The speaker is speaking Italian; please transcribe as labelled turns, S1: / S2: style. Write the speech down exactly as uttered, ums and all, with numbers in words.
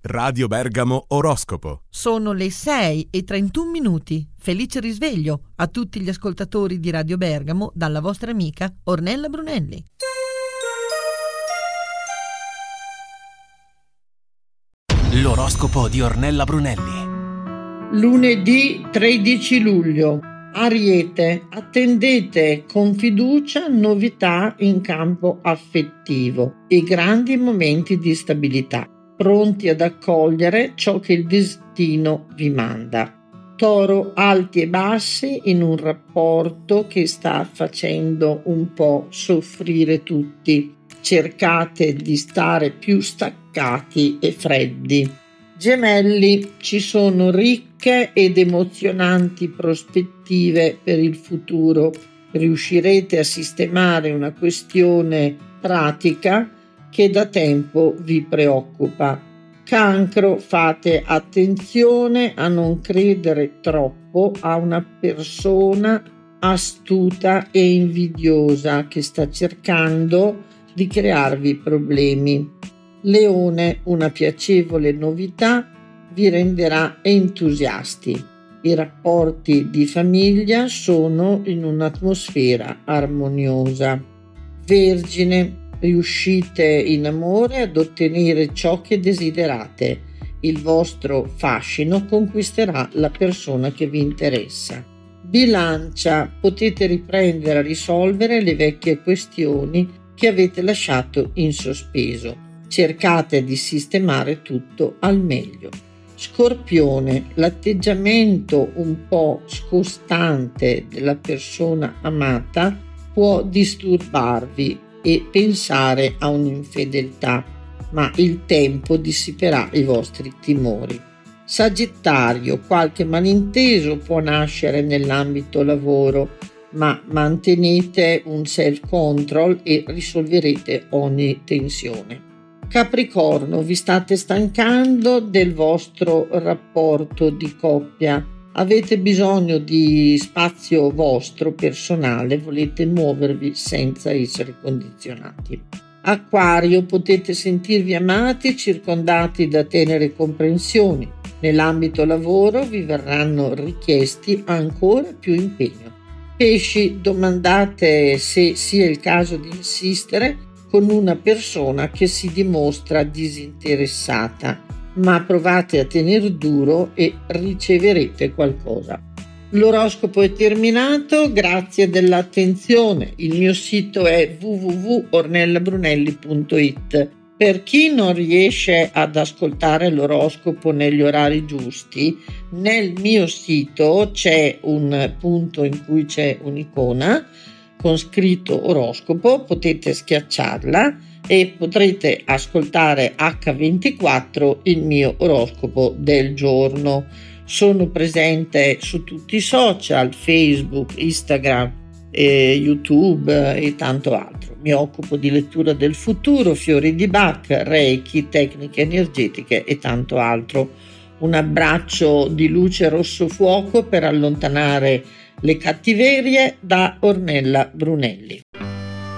S1: Radio Bergamo Oroscopo.
S2: Sono le sei e trentuno minuti. Felice risveglio a tutti gli ascoltatori di Radio Bergamo dalla vostra amica Ornella Brunelli.
S3: L'oroscopo di Ornella Brunelli.
S4: Lunedì tredici luglio. Ariete, attendete con fiducia novità in campo affettivo e grandi momenti di stabilità, pronti ad accogliere ciò che il destino vi manda. Toro, alti e bassi in un rapporto che sta facendo un po' soffrire tutti. Cercate di stare più staccati e freddi. Gemelli, ci sono ricche ed emozionanti prospettive per il futuro. Riuscirete a sistemare una questione pratica che da tempo vi preoccupa. Cancro, fate attenzione a non credere troppo a una persona astuta e invidiosa che sta cercando di crearvi problemi. Leone, una piacevole novità vi renderà entusiasti. I rapporti di famiglia sono in un'atmosfera armoniosa. Vergine, riuscite in amore ad ottenere ciò che desiderate. Il vostro fascino conquisterà la persona che vi interessa. Bilancia, potete riprendere a risolvere le vecchie questioni che avete lasciato in sospeso. Cercate di sistemare tutto al meglio. Scorpione, l'atteggiamento un po' scostante della persona amata può disturbarvi e pensare a un'infedeltà, ma il tempo dissiperà i vostri timori. Sagittario, qualche malinteso può nascere nell'ambito lavoro, ma mantenete un self-control e risolverete ogni tensione. Capricorno, vi state stancando del vostro rapporto di coppia. Avete bisogno di spazio vostro personale, volete muovervi senza essere condizionati. Acquario, potete sentirvi amati, circondati da tenere comprensioni. Nell'ambito lavoro vi verranno richiesti ancora più impegno. Pesci, domandate se sia il caso di insistere con una persona che si dimostra disinteressata, ma provate a tenere duro e riceverete qualcosa. L'oroscopo è terminato, grazie dell'attenzione. Il mio sito è w w w punto ornella brunelli punto i t. Per chi non riesce ad ascoltare l'oroscopo negli orari giusti, nel mio sito c'è un punto in cui c'è un'icona con scritto oroscopo, potete schiacciarla e potrete ascoltare acca ventiquattro il mio oroscopo del giorno. Sono presente su tutti i social, Facebook, Instagram, eh, YouTube e tanto altro. Mi occupo di lettura del futuro, fiori di Bach, Reiki, tecniche energetiche e tanto altro. Un abbraccio di luce rosso fuoco per allontanare le cattiverie da Ornella Brunelli.